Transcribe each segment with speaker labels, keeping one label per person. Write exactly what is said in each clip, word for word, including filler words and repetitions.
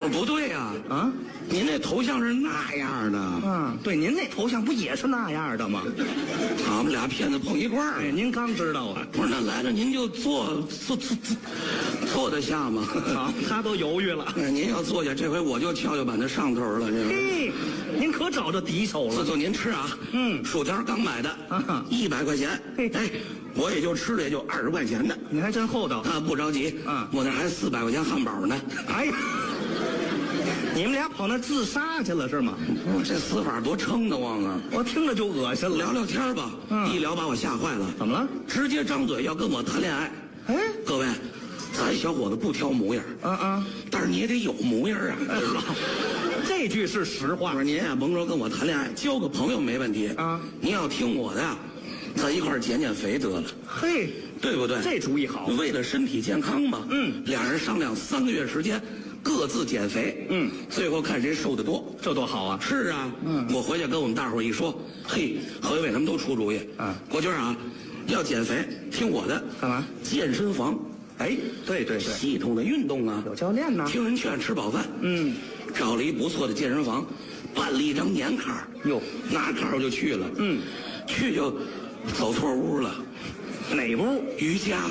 Speaker 1: 不对呀、啊，
Speaker 2: 啊，
Speaker 1: 您那头像是那样的。
Speaker 2: 嗯，对，您那头像不也是那样的吗？
Speaker 1: 他们俩骗子碰一块儿。
Speaker 2: 哎，您刚知道啊？
Speaker 1: 我说那来了您就坐坐坐坐坐得下吗？
Speaker 2: 好，他都犹豫了。
Speaker 1: 哎，您要坐下，这回我就跷跷板的上头了。这
Speaker 2: 嘿，您可找着敌手了。
Speaker 1: 自从您吃啊，
Speaker 2: 嗯，
Speaker 1: 薯条刚买的，
Speaker 2: 啊
Speaker 1: 一百块钱，
Speaker 2: 嘿
Speaker 1: 哎，我也就吃了也就二十块钱的。
Speaker 2: 你还真厚道。
Speaker 1: 啊，不着急，
Speaker 2: 嗯
Speaker 1: 我那还四百块钱汉堡呢。
Speaker 2: 哎呀，你们俩跑那自杀去了是吗？
Speaker 1: 我这死法多撑得慌啊！
Speaker 2: 我听着就恶心了。
Speaker 1: 聊聊天吧，
Speaker 2: 嗯
Speaker 1: 一聊把我吓坏了。
Speaker 2: 怎么了？
Speaker 1: 直接张嘴要跟我谈恋爱。
Speaker 2: 哎，
Speaker 1: 各位，咱小伙子不挑模样，
Speaker 2: 嗯嗯，
Speaker 1: 但是你也得有模样啊。
Speaker 2: 哎好，这句是实
Speaker 1: 我
Speaker 2: 话。
Speaker 1: 说您呀，甭说跟我谈恋爱，交个朋友没问题
Speaker 2: 啊。
Speaker 1: 您要听我的呀，咱一块儿减减肥得了，
Speaker 2: 嘿，
Speaker 1: 对不对？
Speaker 2: 这主意好。
Speaker 1: 为了身体健康嘛。
Speaker 2: 嗯，
Speaker 1: 俩人商量三个月时间，各自减肥。
Speaker 2: 嗯，
Speaker 1: 最后看谁瘦得多。
Speaker 2: 这多好啊！
Speaker 1: 是啊，
Speaker 2: 嗯
Speaker 1: 我回去跟我们大伙儿一说，嘿，何伟伟他们都出主意。
Speaker 2: 啊，
Speaker 1: 国军啊，要减肥，听我的。
Speaker 2: 干嘛？
Speaker 1: 健身房，
Speaker 2: 哎，对对对，
Speaker 1: 系统的运动啊，
Speaker 2: 有教练呢。
Speaker 1: 听人劝，吃饱饭。
Speaker 2: 嗯，
Speaker 1: 找了一不错的健身房，办了一张年卡。
Speaker 2: 哟，
Speaker 1: 拿卡我就去了。
Speaker 2: 嗯，
Speaker 1: 去就走错屋了，
Speaker 2: 哪屋？
Speaker 1: 瑜伽。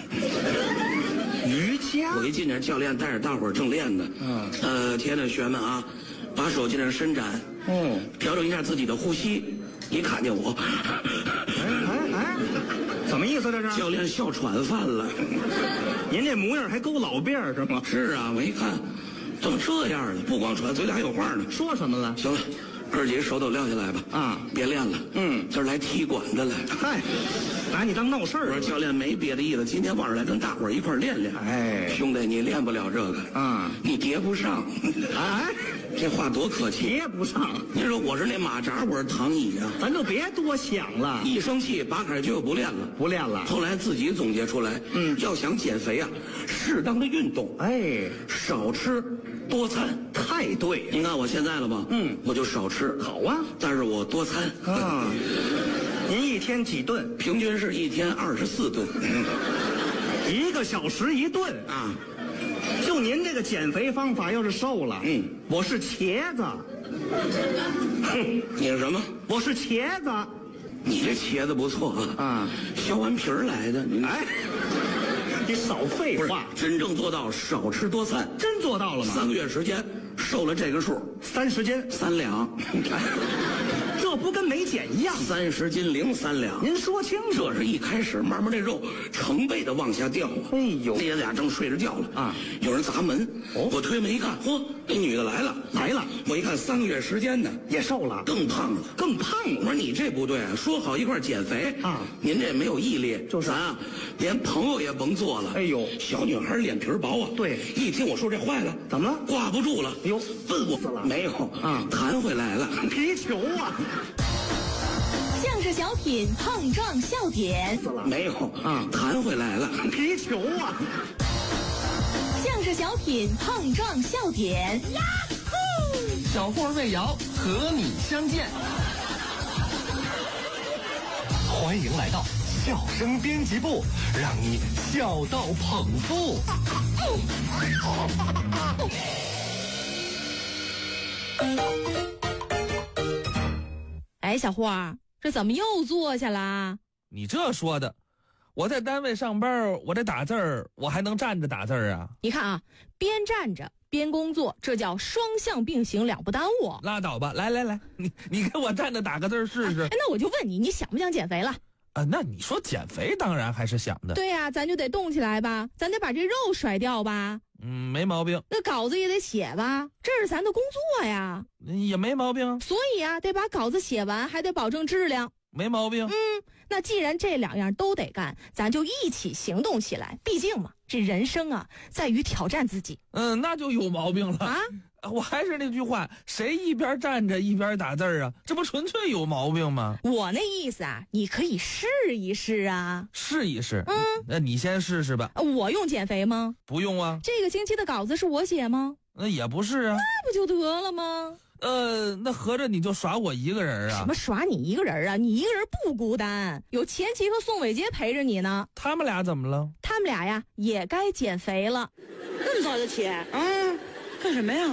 Speaker 2: 瑜伽。
Speaker 1: 我一进去，教练带着大伙儿正练呢。
Speaker 2: 嗯，
Speaker 1: 呃，亲爱的学员们啊，把手尽量伸展，
Speaker 2: 哦，
Speaker 1: 调整一下自己的呼吸。一看见我，
Speaker 2: 哎哎哎，怎么意思这是？
Speaker 1: 教练笑喘饭了。
Speaker 2: 您这模样还勾老辫儿是吗？
Speaker 1: 是啊，我一看，怎么这样了？不光喘，嘴里还有话呢。
Speaker 2: 说什么了？
Speaker 1: 行了，哥儿几个手都撂下来吧。
Speaker 2: 啊，
Speaker 1: 别练了。
Speaker 2: 嗯，
Speaker 1: 今儿来踢馆的来。
Speaker 2: 嗨，拿你当闹事儿。
Speaker 1: 我说教练没别的意思，今天晚上来跟大伙儿一块儿练练。
Speaker 2: 哎，
Speaker 1: 兄弟，你练不了这个
Speaker 2: 啊，
Speaker 1: 你叠不上。
Speaker 2: 哎，
Speaker 1: 这话多客气。
Speaker 2: 接不上。
Speaker 1: 您说我是那马扎，我是躺椅啊。
Speaker 2: 咱就别多想了。
Speaker 1: 一生气，拔开就不练了，
Speaker 2: 不练了。
Speaker 1: 后来自己总结出来，
Speaker 2: 嗯，
Speaker 1: 要想减肥啊，适当的运动，
Speaker 2: 哎，
Speaker 1: 少吃多餐。
Speaker 2: 太对了。
Speaker 1: 您看我现在了吧？
Speaker 2: 嗯，
Speaker 1: 我就少吃。
Speaker 2: 好啊，
Speaker 1: 但是我多餐
Speaker 2: 啊。您一天几顿？
Speaker 1: 平均是一天二十四顿，
Speaker 2: 一个小时一顿
Speaker 1: 啊。
Speaker 2: 就您这个减肥方法，要是瘦了，
Speaker 1: 嗯，
Speaker 2: 我是茄子。
Speaker 1: 哼，你是什么？
Speaker 2: 我是茄子。
Speaker 1: 你这茄子不错啊，
Speaker 2: 啊，
Speaker 1: 削完皮儿来的。你
Speaker 2: 哎，你少废
Speaker 1: 不是
Speaker 2: 话。
Speaker 1: 真正做到少吃多餐，
Speaker 2: 真做到了吗？
Speaker 1: 三个月时间瘦了这个数，
Speaker 2: 三十斤，
Speaker 1: 三两。
Speaker 2: 这不跟没减一样？
Speaker 1: 三十斤零三两。
Speaker 2: 您说清楚。
Speaker 1: 这是一开始，慢慢这肉成倍的往下掉啊。
Speaker 2: 哎呦，
Speaker 1: 爹俩正睡着觉了
Speaker 2: 啊，
Speaker 1: 有人砸门。
Speaker 2: 哦，
Speaker 1: 我推门一看，嚯，那女的来了，
Speaker 2: 来了。
Speaker 1: 我一看三个月时间呢，
Speaker 2: 也瘦了，
Speaker 1: 更胖了，
Speaker 2: 更胖了。
Speaker 1: 我说你这不对啊，说好一块减肥
Speaker 2: 啊，
Speaker 1: 您这没有毅力，
Speaker 2: 就是
Speaker 1: 咱啊，连朋友也甭做了。
Speaker 2: 哎呦，
Speaker 1: 小女孩脸皮薄啊。
Speaker 2: 对，
Speaker 1: 一听我说这坏了，
Speaker 2: 怎么了？
Speaker 1: 挂不住了。
Speaker 2: 哎呦，
Speaker 1: 奔我
Speaker 2: 死了。
Speaker 1: 没有
Speaker 2: 啊，
Speaker 1: 弹回来了。
Speaker 2: 皮球啊！
Speaker 3: 相声小品碰撞笑点，
Speaker 1: 没有
Speaker 2: 啊，
Speaker 1: 弹回来了。
Speaker 2: 皮球啊！
Speaker 3: 相声小品碰撞笑点，呀呼！
Speaker 4: 小霍魏瑶和你相见，欢迎来到笑声编辑部，让你笑到捧腹。
Speaker 3: 哎，小霍，这怎么又坐下啦？
Speaker 5: 你这说的，我在单位上班，我这打字儿，我还能站着打字儿啊？
Speaker 3: 你看啊，边站着边工作，这叫双向并行，两不耽误。
Speaker 5: 拉倒吧，来来来，你你给我站着打个字儿试试。
Speaker 3: 哎，那我就问你，你想不想减肥了？
Speaker 5: 啊，那你说减肥，当然还是想的。
Speaker 3: 对呀、啊，咱就得动起来吧，咱得把这肉甩掉吧。
Speaker 5: 嗯，没毛病。
Speaker 3: 那稿子也得写吧，这是咱的工作呀。
Speaker 5: 也没毛病。
Speaker 3: 所以啊，得把稿子写完，还得保证质量。
Speaker 5: 没毛病。
Speaker 3: 嗯，那既然这两样都得干，咱就一起行动起来。毕竟嘛，这人生啊，在于挑战自己。
Speaker 5: 嗯，那就有毛病了
Speaker 3: 啊！
Speaker 5: 我还是那句话，谁一边站着一边打字啊？这不纯粹有毛病吗？
Speaker 3: 我那意思啊，你可以试一试啊，
Speaker 5: 试一试。
Speaker 3: 嗯，
Speaker 5: 那你先试试吧。
Speaker 3: 我用减肥吗？
Speaker 5: 不用啊。
Speaker 3: 这个星期的稿子是我写吗？
Speaker 5: 那也不是啊。
Speaker 3: 那不就得了吗？
Speaker 5: 呃，那合着你就耍我一个人啊？
Speaker 3: 什么耍你一个人啊？你一个人不孤单，有钱琦和宋伟杰陪着你呢。
Speaker 5: 他们俩怎么了？
Speaker 3: 他们俩呀，也该减肥了。
Speaker 6: 那么早就起？啊，干什么呀？